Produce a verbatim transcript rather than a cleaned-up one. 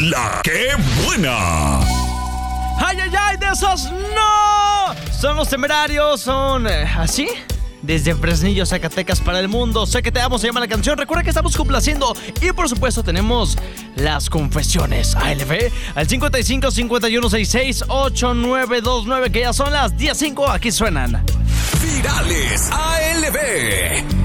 La que buena. ¡Ay, ay, ay! ¡De esos no! Son los Temerarios, son... eh, ¿así? Desde Fresnillo, Zacatecas para el mundo. Sé que te amo, se llama la canción. Recuerda que estamos complaciendo. Y por supuesto tenemos las confesiones A L B al cincuenta y cinco, cincuenta y uno, sesenta y seis, ochenta y nueve veintinueve, que ya son las diez cinco. Aquí suenan Virales A L B.